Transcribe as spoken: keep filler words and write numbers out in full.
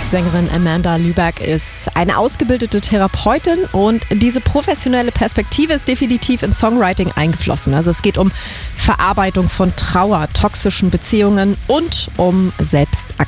Sängerin Amanda Lüback ist eine ausgebildete Therapeutin und diese professionelle Perspektive ist definitiv ins Songwriting eingeflossen. Also es geht um Verarbeitung von Trauer, toxischen Beziehungen und um Selbstakzeptanz.